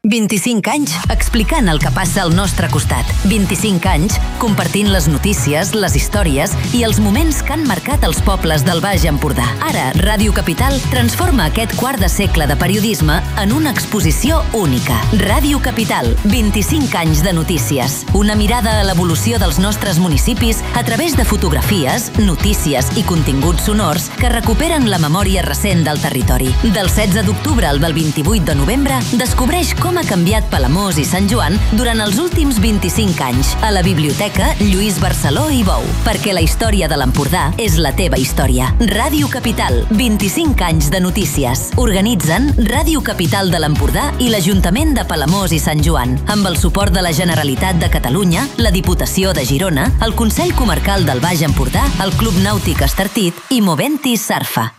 25 anys explicant el que passa al nostre costat. 25 anys compartint les notícies, les històries i els moments que han marcat els pobles del Baix Empordà. Ara, Ràdio Capital transforma aquest quart de segle de periodisme en una exposició única. Ràdio Capital, 25 anys de notícies. Una mirada a l'evolució dels nostres municipis a través de fotografies, notícies i continguts sonors que recuperen la memòria recent del territori. Del 16 d'octubre al 28 de novembre, descobreix com ha canviat Palamós i Sant Joan durant els últims 25 anys a la Biblioteca Lluís Barceló i Bou. Perquè la història de l'Empordà és la teva història. Ràdio Capital, 25 anys de notícies. Organitzen Ràdio Capital de l'Empordà i l'Ajuntament de Palamós i Sant Joan, amb el suport de la Generalitat de Catalunya, la Diputació de Girona, el Consell Comarcal del Baix Empordà, el Club Nàutic Estartit i Moventi Sarfa.